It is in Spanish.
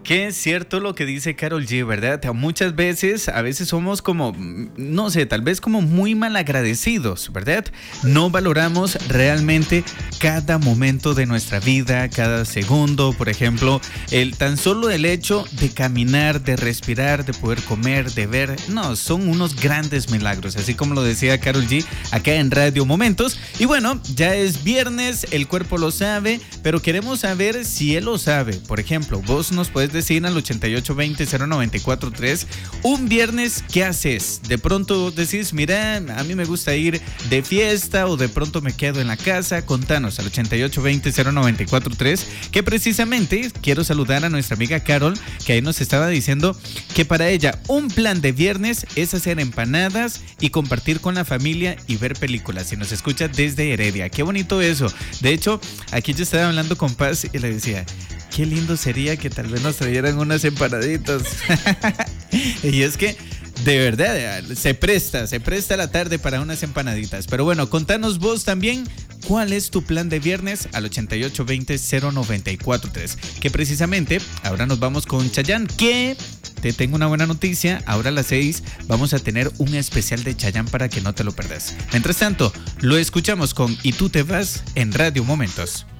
Qué es cierto lo que dice Karol G, ¿verdad? Muchas veces, a veces somos como, no sé, tal vez como muy mal agradecidos, ¿verdad? No valoramos realmente cada momento de nuestra vida, cada segundo, por ejemplo, tan solo el hecho de caminar, de respirar, de poder comer, de ver, no, son unos grandes milagros, así como lo decía Karol G acá en Radio Momentos. Y bueno, ya es viernes, el cuerpo lo sabe, pero queremos saber si él lo sabe. Por ejemplo, vos nos puedes decir al 8820-094-3, un viernes, ¿qué haces? De pronto decís, mira, a mí me gusta ir de fiesta o de pronto me quedo en la casa. Contanos al 8820-094-3, que precisamente quiero saludar a nuestra amiga Carol, que ahí nos estaba diciendo que para ella un plan de viernes es hacer empanadas y compartir con la familia y ver películas. Y nos escucha desde Heredia. Qué bonito eso. De hecho, aquí yo estaba hablando con Paz y le decía, qué lindo sería que tal vez nos trajeran unas empanaditas. Y es que, de verdad, se presta la tarde para unas empanaditas. Pero bueno, contanos vos también, ¿cuál es tu plan de viernes? Al 8820-094-3. Que precisamente, ahora nos vamos con Chayanne, que te tengo una buena noticia. Ahora a las 6 vamos a tener un especial de Chayanne para que no te lo perdas. Mientras tanto, lo escuchamos con Y tú te vas en Radio Momentos.